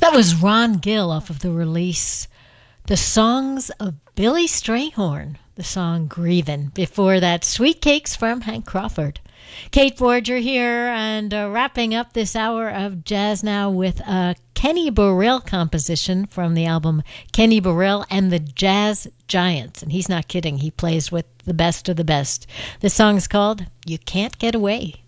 That was Ron Gill off of the release The Songs of Billy Strayhorn, the song Grievin'. Before that, Sweet Cakes from Hank Crawford. Kate Forger here, and wrapping up this hour of Jazz Now with a Kenny Burrell composition from the album Kenny Burrell and the Jazz Giants. And he's not kidding, he plays with the best of the best. The song's called You Can't Get Away.